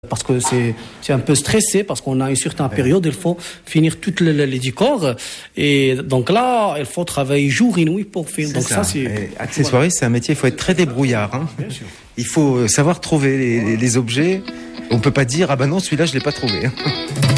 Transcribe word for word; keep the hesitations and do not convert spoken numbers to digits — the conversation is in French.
Parce que c'est, c'est un peu stressé, parce qu'on a une certaine ouais. période, il faut finir toutes les, les décors. Et donc là, il faut travailler jour et nuit pour finir. Donc ça, ça c'est... Et accessoiriste, voilà. C'est un métier, il faut être très débrouillard. Hein. Bien sûr. Il faut savoir trouver les, les objets. On ne peut pas dire, ah ben non, celui-là, je ne l'ai pas trouvé.